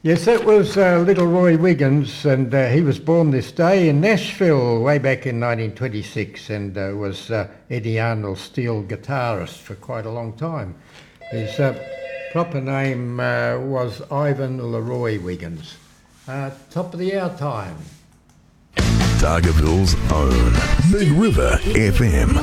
Yes, that was little Roy Wiggins, and he was born this day in Nashville way back in 1926, and was Eddie Arnold's steel guitarist for quite a long time. His proper name was Ivan Leroy Wiggins. Top of the hour time. Dargaville's own Big River FM.